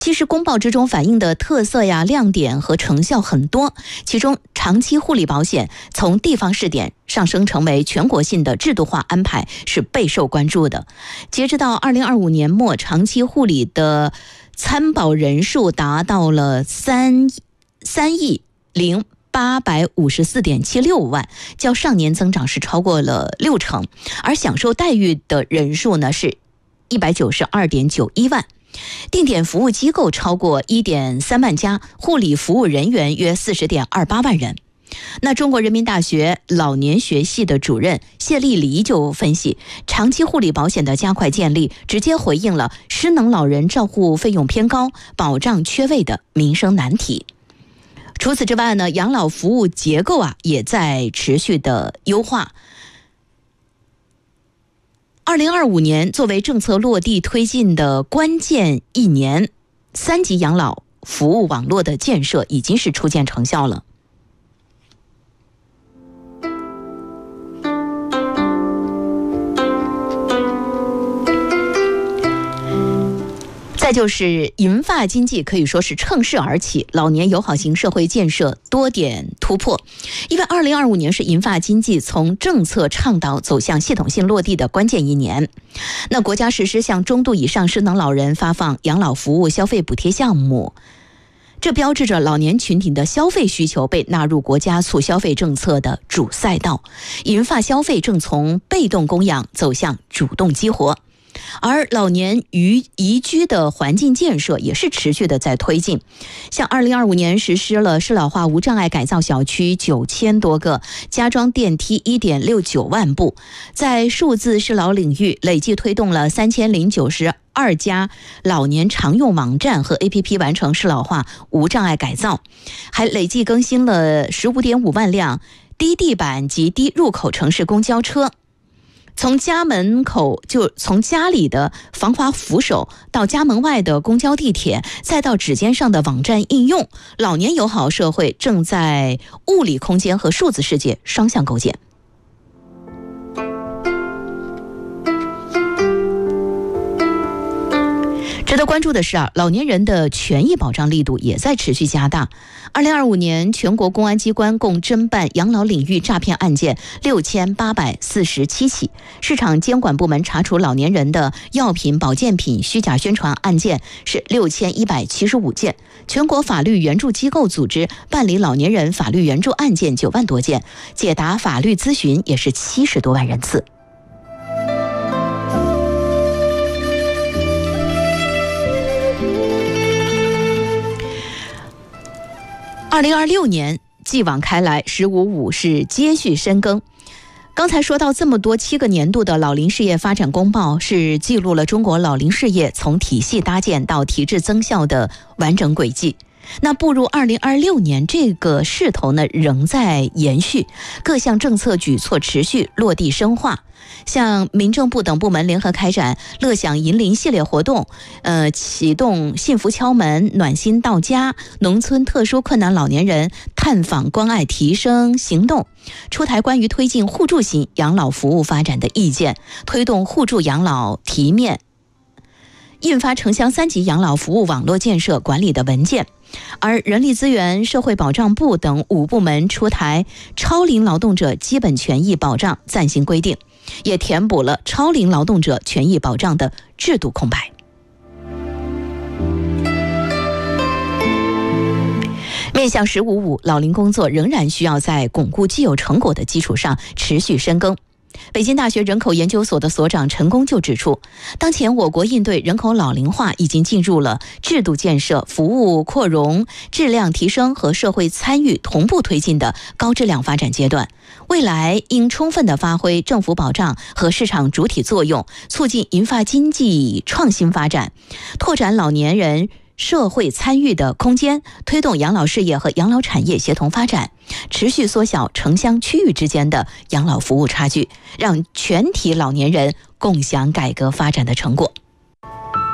其实公报之中反映的特色呀、亮点和成效很多，其中长期护理保险从地方试点上升成为全国性的制度化安排是备受关注的。截止到2025年末，长期护理的参保人数达到了3亿854.76万，较上年增长是超过了60%，而享受待遇的人数呢是192.91万。定点服务机构超过1.3万家，护理服务人员约40.28万人。那中国人民大学老年学系的主任谢丽黎就分析，长期护理保险的加快建立，直接回应了失能老人照护费用偏高、保障缺位的民生难题。除此之外呢，养老服务结构也在持续的优化。2025年作为政策落地推进的关键一年，3级养老服务网络的建设已经是初见成效了。再就是银发经济可以说是乘势而起，老年友好型社会建设多点突破。因为2025年是银发经济从政策倡导走向系统性落地的关键一年。那国家实施向中度以上失能老人发放养老服务消费补贴项目，这标志着老年群体的消费需求被纳入国家促消费政策的主赛道，银发消费正从被动供养走向主动激活。而老年宜居的环境建设也是持续的在推进，像2025年实施了适老化无障碍改造小区9000多个，加装电梯1.69万部，在数字适老领域累计推动了3092家老年常用网站和 APP 完成适老化无障碍改造，还累计更新了15.5万辆低地板及低入口城市公交车。从家门口，就从家里的防滑扶手到家门外的公交地铁，再到指尖上的网站应用，老年友好社会正在物理空间和数字世界双向构建。值得关注的是老年人的权益保障力度也在持续加大。2025年，全国公安机关共侦办养老领域诈骗案件6847起，市场监管部门查处老年人的药品、保健品虚假宣传案件是6175件，全国法律援助机构组织办理老年人法律援助案件9万多件，解答法律咨询也是70多万人次。2026年继往开来，15.5是接续深耕。刚才说到这么多7个年度的老龄事业发展公报，是记录了中国老龄事业从体系搭建到提质增效的完整轨迹。那步入2026年，这个势头呢仍在延续，各项政策举措持续落地深化。像民政部等部门联合开展乐享银龄系列活动，启动幸福敲门、暖心到家、农村特殊困难老年人探访关爱提升行动，出台关于推进互助型养老服务发展的意见，推动互助养老提面，印发城乡3级养老服务网络建设管理的文件。而人力资源社会保障部等5部门出台超龄劳动者基本权益保障暂行规定，也填补了超龄劳动者权益保障的制度空白。面向15.5，老龄工作仍然需要在巩固既有成果的基础上持续深耕。北京大学人口研究所的所长陈功就指出，当前我国应对人口老龄化已经进入了制度建设、服务扩容、质量提升和社会参与同步推进的高质量发展阶段。未来应充分地发挥政府保障和市场主体作用，促进银发经济创新发展，拓展老年人社会参与的空间，推动养老事业和养老产业协同发展，持续缩小城乡区域之间的养老服务差距，让全体老年人共享改革发展的成果。